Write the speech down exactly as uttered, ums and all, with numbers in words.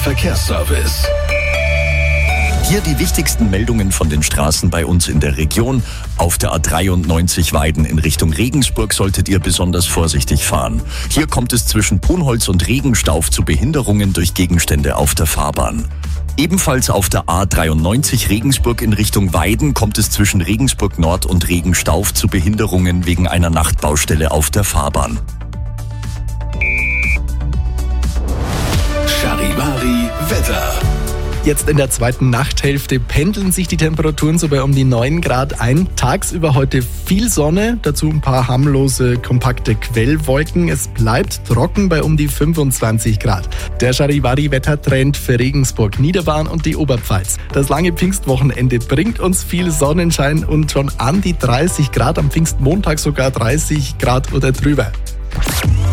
Verkehrsservice. Hier die wichtigsten Meldungen von den Straßen bei uns in der Region. Auf der A dreiundneunzig Weiden in Richtung Regensburg solltet ihr besonders vorsichtig fahren. Hier kommt es zwischen Punholz und Regenstauf zu Behinderungen durch Gegenstände auf der Fahrbahn. Ebenfalls auf der A dreiundneunzig Regensburg in Richtung Weiden kommt es zwischen Regensburg Nord und Regenstauf zu Behinderungen wegen einer Nachtbaustelle auf der Fahrbahn. Charivari Wetter. Jetzt in der zweiten Nachthälfte pendeln sich die Temperaturen so bei um die neun Grad ein. Tagsüber heute viel Sonne, dazu ein paar harmlose, kompakte Quellwolken. Es bleibt trocken bei um die fünfundzwanzig Grad. Der Charivari-Wettertrend für Regensburg, Niederbayern und die Oberpfalz. Das lange Pfingstwochenende bringt uns viel Sonnenschein und schon an die dreißig Grad, am Pfingstmontag sogar dreißig Grad oder drüber.